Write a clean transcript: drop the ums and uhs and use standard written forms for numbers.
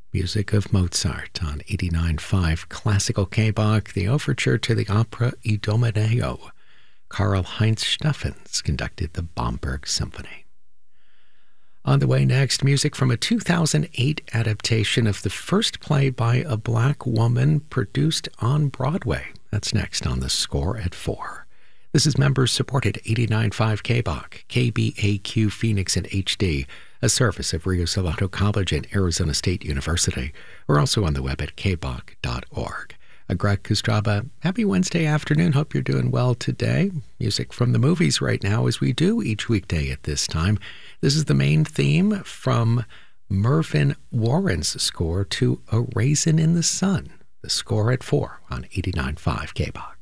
Music of Mozart on 89.5 Classical K-Bach, the overture to the opera Idomeneo. Karl-Heinz Steffens conducted the Bamberg Symphony. On the way next, music from a 2008 adaptation of the first play by a black woman produced on Broadway. That's next on The Score at 4. This is members-supported 89.5 K-Bach, KBAQ Phoenix and HD, a service of Rio Salado College and Arizona State University. We're also on the web at kbach.org. Greg Kostraba, happy Wednesday afternoon. Hope you're doing well today. Music from the movies right now, as we do each weekday at this time. This is the main theme from Mervyn Warren's score to A Raisin in the Sun. The Score at 4 on 89.5 K-Bach.